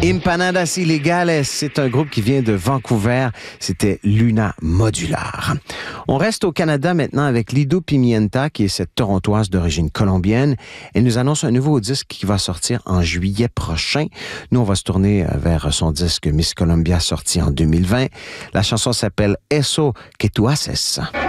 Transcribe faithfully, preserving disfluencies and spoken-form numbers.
Empanadas Ilegales, c'est un groupe qui vient de Vancouver. C'était Luna Modular. On reste au Canada maintenant avec Lido Pimienta, qui est cette torontoise d'origine colombienne. Elle nous annonce un nouveau disque qui va sortir en juillet prochain. Nous, on va se tourner vers son disque Miss Colombia, sorti en deux mille vingt. La chanson s'appelle Eso que tu haces.